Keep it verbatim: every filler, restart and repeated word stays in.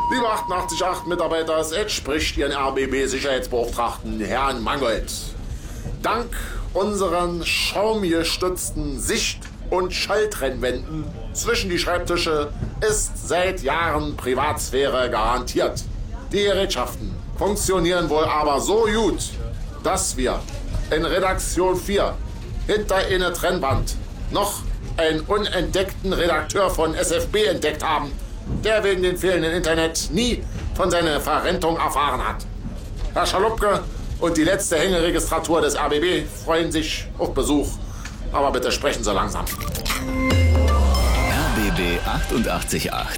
Liebe achtundachtzig Komma acht Mitarbeiter des Edge, spricht Ihren R B B-Sicherheitsbeauftragten Herrn Mangold. Dank unseren schaumgestützten Sicht- und Schalltrennwänden zwischen die Schreibtische ist seit Jahren Privatsphäre garantiert. Die Gerätschaften funktionieren wohl aber so gut, dass wir in Redaktion vier hinter eine Trennwand noch einen unentdeckten Redakteur von S F B entdeckt haben, der wegen dem fehlenden Internet nie von seiner Verrentung erfahren hat. Herr Schalupke und die letzte Hängeregistratur des R B B freuen sich auf Besuch. Aber bitte sprechen Sie langsam. R B B achtundachtzig Komma acht